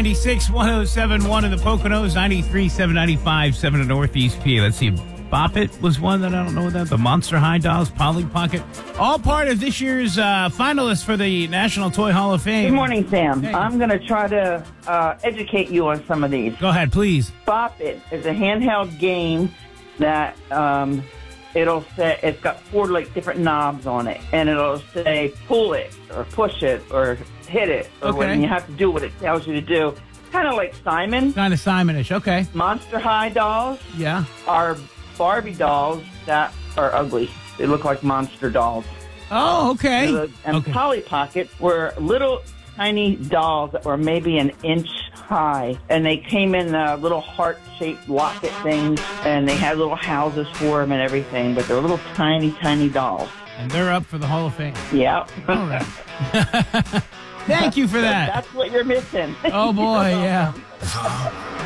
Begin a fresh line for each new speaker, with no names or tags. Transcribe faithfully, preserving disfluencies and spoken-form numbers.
ninety-six, one oh seven one in the Poconos, ninety-three, seven ninety-five, seven in Northeast P A. Let's see. Bop It was one that I don't know what that. The Monster High Dolls, Polly Pocket. All part of this year's uh, finalists for the National Toy Hall of Fame.
Good morning, Sam.
Hey.
I'm going to try to uh, educate you on some of these.
Go ahead, please.
Bop It is a handheld game that um, it'll say, it's got four like different knobs on it, and it'll say pull it or push it or hit it, or
Okay.
when you have to do what it tells you to do. Kind of like Simon.
Kind of Simonish. Okay.
Monster High dolls
Yeah.
are Barbie dolls that are ugly. They look like monster dolls.
Oh, okay.
And
okay.
Polly Pocket were little tiny dolls that were maybe an inch high, and they came in uh, little heart-shaped locket things, and they had little houses for them and everything, but they're little tiny, tiny dolls.
And they're up for the Hall of Fame.
Yeah.
All right. Thank you for that.
That's what you're missing.
Oh, boy, yeah.